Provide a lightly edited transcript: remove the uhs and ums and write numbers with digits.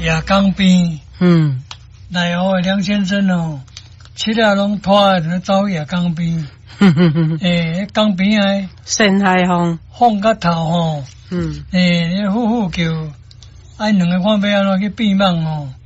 夜江边，内湖的梁先生哦，七仔拢拖就走夜江边，江边诶， 深海风甲头吼，呼呼叫，两个看要安怎去变梦哦。